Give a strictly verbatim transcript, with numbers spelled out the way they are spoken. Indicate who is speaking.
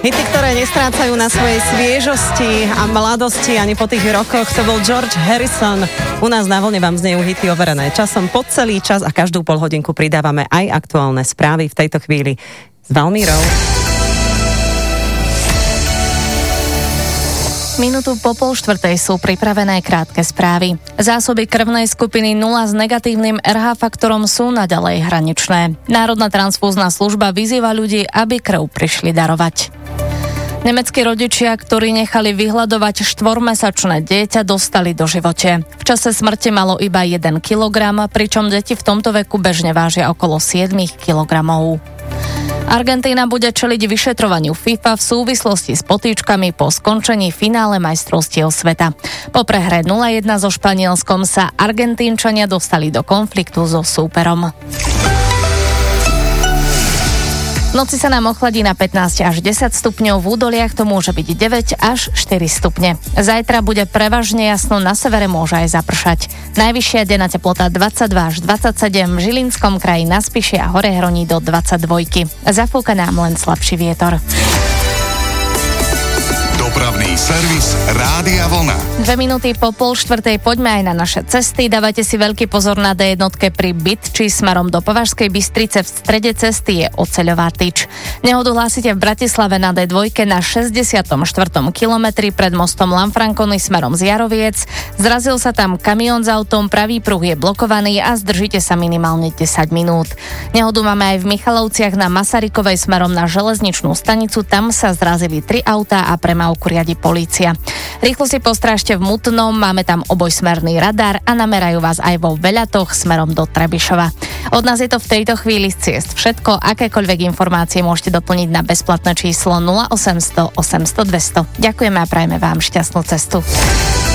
Speaker 1: Hity, ktoré nestrácajú na svojej sviežosti a mladosti ani po tých rokoch, to bol George Harrison. U nás na Vlne vám znejú hity overené časom po celý čas a každú pol hodinku pridávame aj aktuálne správy, v tejto chvíli s Valmírou.
Speaker 2: Minútu po pol štvrtej sú pripravené krátke správy. Zásoby krvnej skupiny nula s negatívnym er há faktorom sú naďalej hraničné. Národná transfúzna služba vyzýva ľudí, aby krv prišli darovať. Nemeckí rodičia, ktorí nechali vyhľadovať štvormesačné dieťa, dostali do živote. V čase smrti malo iba jeden kilogram, pričom deti v tomto veku bežne vážia okolo sedem kilogramov. Argentína bude čeliť vyšetrovaniu FIFA v súvislosti s potýčkami po skončení finále majstrovstiev sveta. Po prehre nula jedna so Španielskom sa Argentínčania dostali do konfliktu so súperom. V noci sa nám ochladí na pätnásť až desať stupňov, v údoliach to môže byť deväť až štyri stupne. Zajtra bude prevažne jasno, na severe môže aj zapršať. Najvyššia denná teplota dvadsaťdva až dvadsaťsedem, v Žilinskom kraji na Spiši a hore hroní do dvadsaťdva. Zafúka nám len slabší vietor.
Speaker 3: Dopravný servis Rádia Vlna.
Speaker 2: Dve minúty po pol štvrtej poďme aj na naše cesty. Dávajte si veľký pozor na dé jedna pri Bytči smerom do Považskej Bystrice. V strede cesty je oceľová tyč. Nehodu hlásite v Bratislave na dé dva na šesťdesiatom štvrtom kilometri pred mostom Lanfranconi smerom z Jaroviec. Zrazil sa tam kamión s autom, pravý pruh je blokovaný a zdržíte sa minimálne desať minút. Nehodu máme aj v Michalovciach na Masarykovej smerom na železničnú stanicu. Tam sa zrazili tri autá a premávku riadi polícia. Rýchlo si postrážte v Mutnom, máme tam obojsmerný radar a namerajú vás aj vo Veľatoch smerom do Trebišova. Od nás je to v tejto chvíli z ciest všetko. Akékoľvek informácie môžete doplniť na bezplatné číslo nula osemsto osemsto dvesto. Ďakujeme a prajeme vám šťastnú cestu.